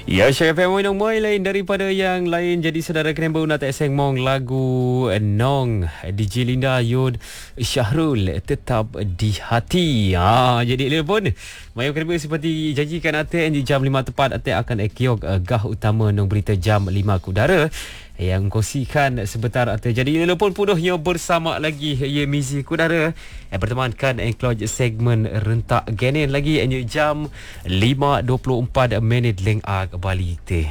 Ya, Syekh FM Moin lain daripada yang lain. Jadi saudara kenapa nak tak sengmong lagu Nong DJ Linda Yud Syahrul tetap di hati. Jadi dia pun Mayu kenapa seperti janjikan Atik di jam 5 tepat Atik akan ekiok gah utama nong berita jam 5 kudara yang kongsikan sebentar Atik. Jadi dia pun punuhnya bersama lagi ye Mizi Kudara bertemankan enclose segmen rentak genin lagi jam 5.24 minit leng Bali teh.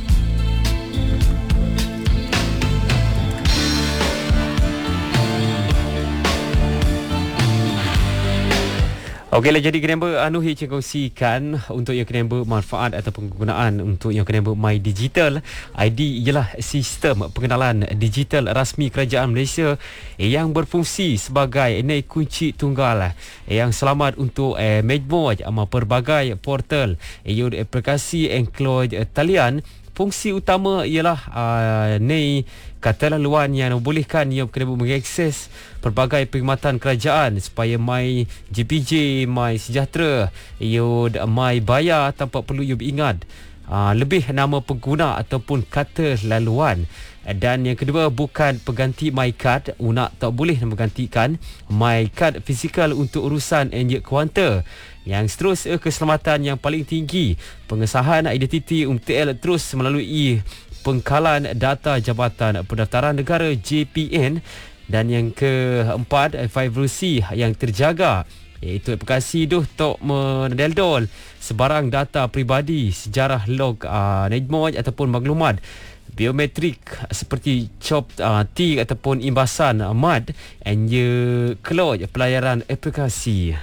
Okeylah, jadi kenapa hik kongsikan untuk yang kenapa manfaat atau penggunaan untuk yang kenapa My Digital ID ialah sistem pengenalan digital rasmi kerajaan Malaysia yang berfungsi sebagai kunci tunggal yang selamat untuk mejmoj pelbagai portal aplikasi enclose talian. Fungsi utama ialah kata laluan yang membolehkan ia kena mengakses pelbagai perkhidmatan kerajaan supaya My JPJ, My Sejahtera, My Bayar tanpa perlu ingat lebih nama pengguna ataupun kata laluan. Dan yang kedua, bukan pengganti My Card. Unak tak boleh menggantikan My Card fizikal untuk urusan kuanta. Yang terus keselamatan yang paling tinggi, pengesahan identiti UMTL terus melalui pengkalan data Jabatan Pendaftaran Negara JPN. Dan yang keempat, privacy yang terjaga, iaitu aplikasi tok mendeldol sebarang data peribadi, sejarah log Nejmoj ataupun maklumat biometrik seperti T ataupun imbasan MAD and cloud pelayaran aplikasi.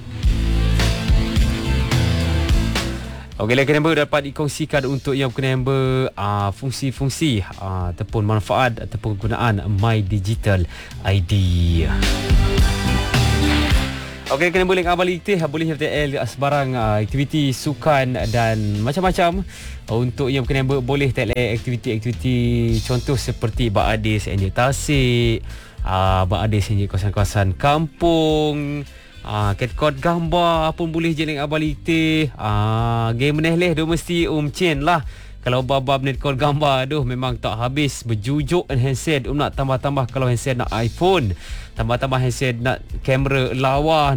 Okeylah, kenapa dapat dikongsikan untuk yang kenapa fungsi-fungsi ataupun manfaat ataupun penggunaan My Digital ID. Okey, kena boleh balik boleh FTL sebarang aktiviti sukan dan macam-macam untuk yang kena boleh TLA aktiviti-aktiviti contoh seperti Baadis Enjek Tasik, Baadis Enjek kawasan-kawasan kampung, ket-kot gambar pun boleh je link balik game meneh do mesti Chin lah. Kalau bab net call gambar memang tak habis berjujuk handset nak tambah-tambah. Kalau handset nak iPhone, tambah-tambah handset nak kamera lawa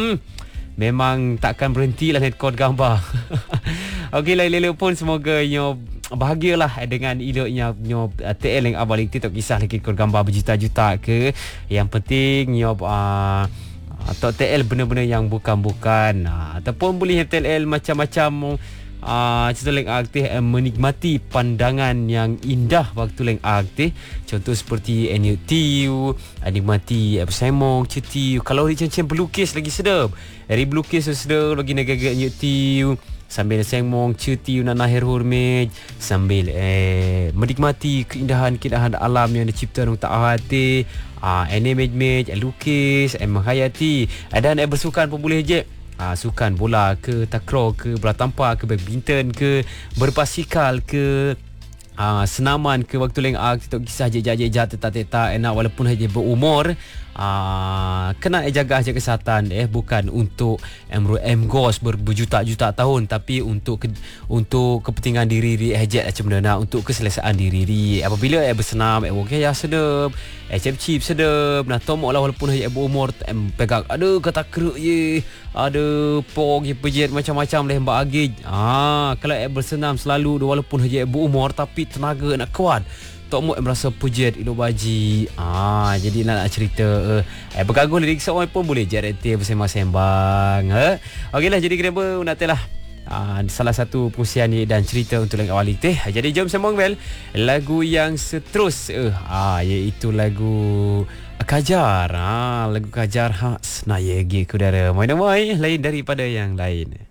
memang takkan berhenti lah net call gambar. Okeylah, elok pun semoga bahagialah dengan idenya TL yang abang tak kisah lagi call gambar berjuta-juta ke. Yang penting atau TL benar-benar yang bukan-bukan ataupun boleh TL macam-macam. Cerita leng aktif menikmati pandangan yang indah waktu leng aktif. Contoh seperti NUTU, nikmati semong cuti. Kalau macam pelukis lagi sedap. Dari pelukis sedap lagi negara NUTU sambil semong cuti nak nahir hormat, sambil menikmati keindahan alam yang dicipta oleh tak hati. Image lukis, menghayati dan bersukan pun boleh je. Sukan bola ke, takraw ke, bola tampar ke, badminton ke, berbasikal ke, senaman ke. Waktu leng kita kisah je tetap enak walaupun hanya berumur. Kena jaga kesihatan bukan untuk MGOS berjuta-juta tahun, tapi untuk kepentingan diri macam mana, untuk keselesaan diri. Apabila bersenam ya sedap, chip sedap, nah tomok lah walaupun hanya berumur pegang ada kata keruk ye, ada pog ye pejet macam-macam leh mbak agij. Kalau bersenam selalu walaupun hanya berumur tapi tenaga nak kuat, Tok Mok merasa pujian Ilo Baji. Jadi nak cerita bergabung lirik seorang pun boleh JRT bersembang-sembang. Okeylah, jadi kenapa nak telah salah satu pengusian dan cerita untuk lagu awal teh. Jadi jom sembang bel lagu yang seterus iaitu lagu Kajar. Lagu Kajar Senaya Gi Kudara. Mai lain daripada yang lain.